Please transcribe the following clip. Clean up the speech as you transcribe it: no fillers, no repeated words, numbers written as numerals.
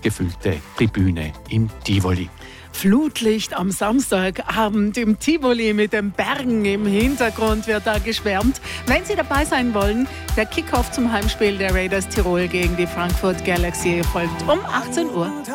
gefüllte Tribüne im Tivoli. Flutlicht am Samstagabend im Tivoli mit den Bergen im Hintergrund wird da geschwärmt. Wenn Sie dabei sein wollen, der Kickoff zum Heimspiel der Raiders Tirol gegen die Frankfurt Galaxy folgt um 18 Uhr.